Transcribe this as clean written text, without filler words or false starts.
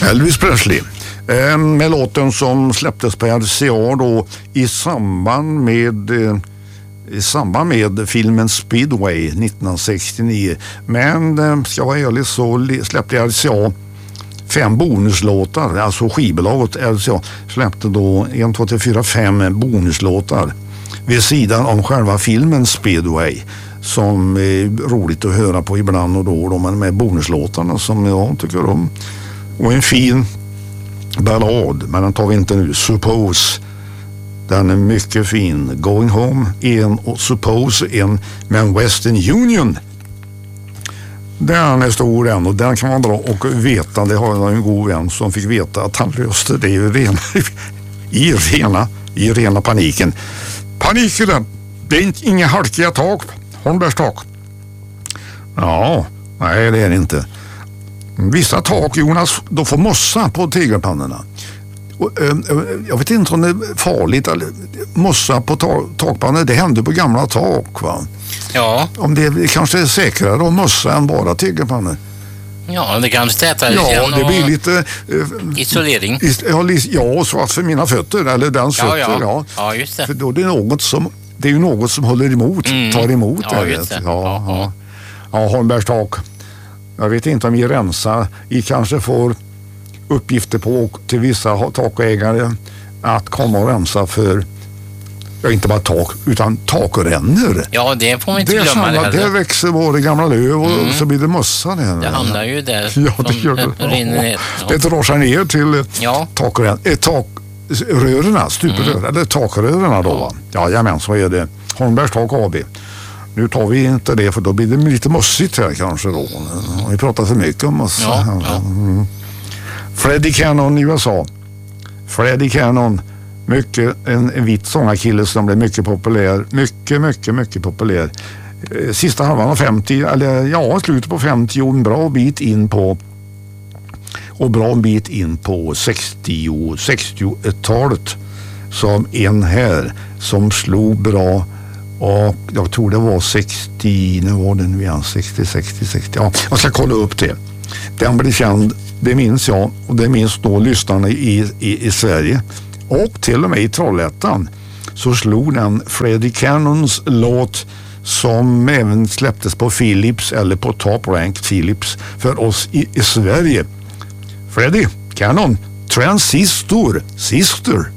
Elvis Presley. Med låten som släpptes på RCA då i samband med filmen Speedway 1969. Men ska vara ärlig så släppte RCA 5 bonuslåtar. Alltså skivbolaget RCA släppte då 1, 2, 3, 4, 5 bonuslåtar vid sidan om själva filmen Speedway, som är roligt att höra på ibland och då, de med bonuslåtarna som jag tycker om. Och en fin ballad, men den tar vi inte nu. Suppose, den är mycket fin. Going Home en och Suppose en, men Western Union, den är stor än, och den kan man bra och veta. Det har jag en god vän som fick veta att han löste det i rena paniken. Paniken, det är inga halkiga tak. Holmbergs tak. Ja, nej det är det inte. Vissa tak, Jonas, då får mossa på tegelpannorna. Jag vet inte om det är farligt eller mossa på takpannor. Det händer på gamla tak, va? Ja. Om det kanske är säkrare att mossa än bara tegelpannor. Ja, det kanske tätare. Ja, det blir lite isolering. Ja, så att för mina fötter eller den fötter. Ja, just det. För då är det är ju något som håller emot, tar emot. Ja, just det. Ja, Holmbergs tak. Jag vet inte om vi rensar. Vi kanske får uppgifter på till vissa takägare att komma och rensa för inte bara tak utan takrännor. Ja, det får vi inte glömma. Det växer våra gamla löv och så blir det mossa där. Det hamnar ju där. Ja, det gör det. Det drar sig ner till takrörerna, stuprör, eller takrörerna då. Ja, jamen, så är det. Holmbergs tak AB. Nu tar vi inte det, för då blir det lite mossigt här kanske då. Vi pratar för mycket om mossa. Ja. Freddie Cannon i USA. Freddie Cannon, en vit sångarkille som blev mycket populär. Mycket populär. Sista halvan av 50, eller slutet på 50 och en bra bit in på 60-talet som en här som slog bra. Och jag tror det var 60, nu var den igen 60. Ja, jag ska kolla upp det. Den blev känd, det minns jag, och det minns då lyssnarna i Sverige. Och till och med i Trollhättan så slog den Freddie Cannons låt som även släpptes på Philips eller på Top Rank Philips för oss i Sverige. Freddie Cannon, Transistor, Sister.